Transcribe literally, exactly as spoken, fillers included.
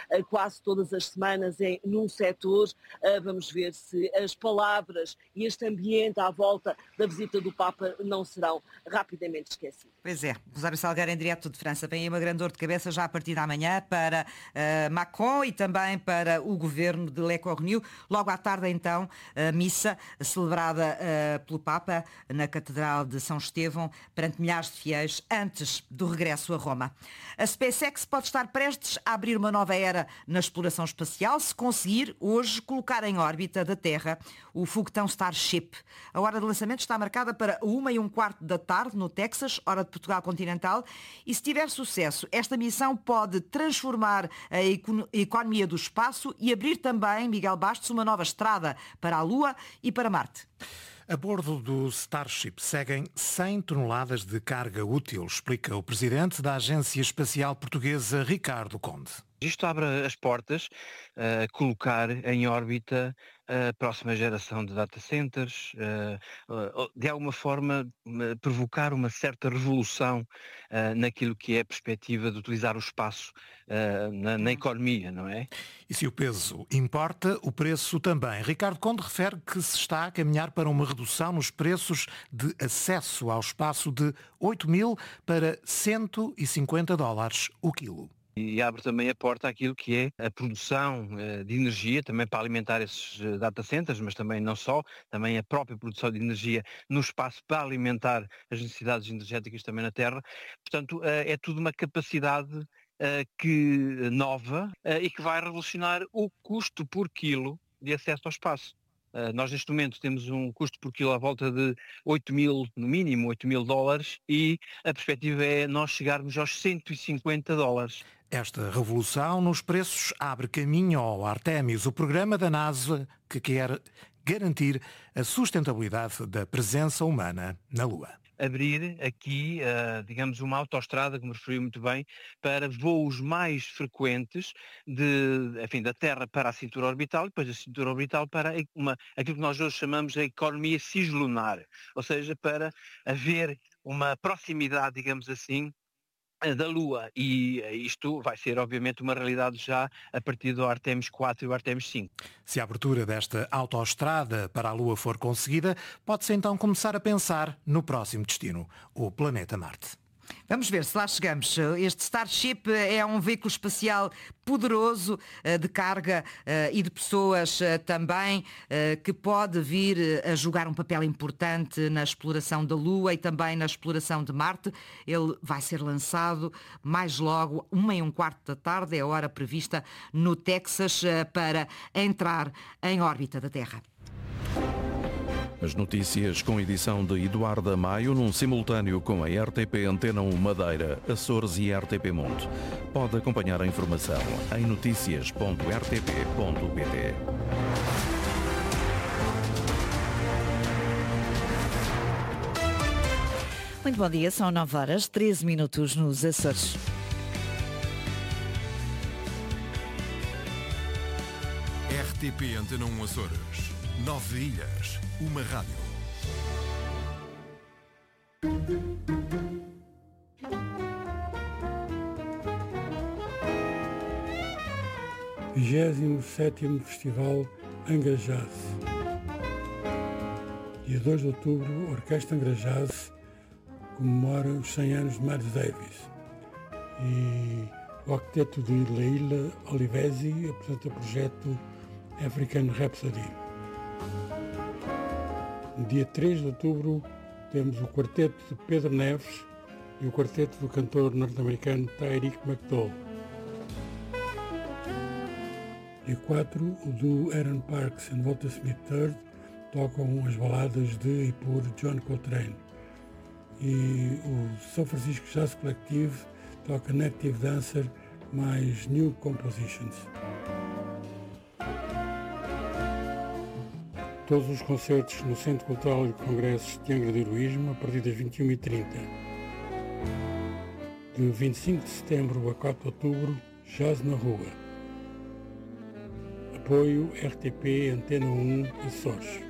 uh, quase todas as semanas em, num setor. Uh, vamos ver se as palavras e este ambiente à volta da visita do Papa não serão rapidamente esquecidos. Pois é, Rosário Salgueiro em direto de França. Vem aí uma grande dor de cabeça já a partir da manhã para uh, Macron e também para o governo de Le Cornu. Logo à tarde, então, a missa celebrada uh, pelo Papa na Catedral de São Estevão perante milhares de fiéis antes do regresso a Roma. A SpaceX pode estar prestes a abrir uma nova era na exploração espacial se conseguir hoje colocar em órbita da Terra o foguetão Starship. A hora de lançamento está marcada para uma e um quarto da tarde no Texas, hora de Portugal continental, e se tiver sucesso, esta missão pode transformar a economia do espaço e abrir também, Miguel Bastos, uma nova estrada para a Lua e para Marte. A bordo do Starship seguem cem toneladas de carga útil, explica o presidente da Agência Espacial Portuguesa, Ricardo Conde. Isto abre as portas a uh, colocar em órbita a próxima geração de data centers, uh, uh, de alguma forma uh, provocar uma certa revolução uh, naquilo que é a perspectiva de utilizar o espaço uh, na, na economia, não é? E se o peso importa, o preço também. Ricardo Conde refere que se está a caminhar para uma redução nos preços de acesso ao espaço de oito mil para cento e cinquenta dólares o quilo. E abre também a porta àquilo que é a produção de energia, também para alimentar esses data centers, mas também não só, também a própria produção de energia no espaço para alimentar as necessidades energéticas também na Terra. Portanto, é tudo uma capacidade que, nova e que vai revolucionar o custo por quilo de acesso ao espaço. Uh, nós neste momento temos um custo por quilo à volta de oito mil, no mínimo oito mil dólares, e a perspectiva é nós chegarmos aos cento e cinquenta dólares. Esta revolução nos preços abre caminho ao Artemis, o programa da NASA que quer garantir a sustentabilidade da presença humana na Lua. Abrir aqui, uh, digamos, uma autoestrada, como referiu muito bem, para voos mais frequentes de, enfim, da Terra para a cintura orbital e depois da cintura orbital para uma, aquilo que nós hoje chamamos de economia cislunar, ou seja, para haver uma proximidade, digamos assim, da Lua, e isto vai ser obviamente uma realidade já a partir do Artemis quatro e o Artemis cinco. Se a abertura desta autoestrada para a Lua for conseguida, pode-se então começar a pensar no próximo destino, o planeta Marte. Vamos ver se lá chegamos. Este Starship é um veículo espacial poderoso de carga e de pessoas também, que pode vir a jogar um papel importante na exploração da Lua e também na exploração de Marte. Ele vai ser lançado mais logo, uma e um quarto da tarde, é a hora prevista no Texas, para entrar em órbita da Terra. As notícias com edição de Eduardo Maio, num simultâneo com a R T P Antena um Madeira, Açores e R T P Monte. Pode acompanhar a informação em noticias ponto r t p ponto p t. Muito bom dia, são nove horas, treze minutos nos Açores. R T P Antena um Açores. Nove ilhas, uma rádio. vigésimo sétimo Festival Angra Jazz. Dia dois de outubro, a Orquestra Angra Jazz comemora os cem anos de Miles Davis. E o octeto de Leila Olivesi apresenta o projeto African Rhapsody. No dia três de outubro temos o quarteto de Pedro Neves e o quarteto do cantor norte-americano Tyreek McDowell. Dia quatro, o do Aaron Parks e Walter Smith terceiro tocam as baladas de e por John Coltrane. E o São Francisco Jazz Collective toca Native Dancer mais New Compositions. Todos os concertos no Centro Cultural e de Congressos de Angra do Heroísmo a partir das vinte e uma e trinta. De vinte e cinco de setembro a quatro de outubro, Jazz na Rua. Apoio R T P Antena um Açores.